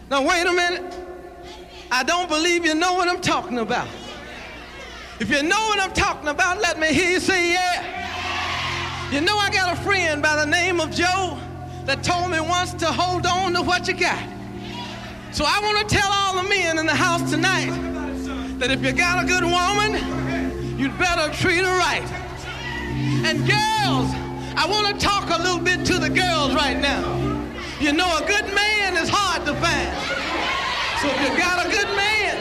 Now wait a minute. I don't believe you know what I'm talking about. If you know what I'm talking about, let me hear you say yeah. You know I got a friend by the name of Joe that told me once to hold on to what you got. So I want to tell all the men in the house tonight that if you got a good woman, you'd better treat her right. And girls, I want to talk a little bit to the girls right now. You know a good man is hard to find. So if you got a good man,